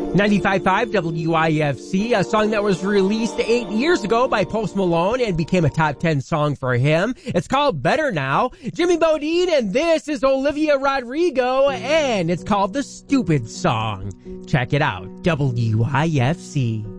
95.5 WIFC, a song that was released 8 years ago by Post Malone and became a top 10 song for him. It's called Better Now. Jimmy Bodine, and this is Olivia Rodrigo, and it's called The Stupid Song. Check it out, WIFC.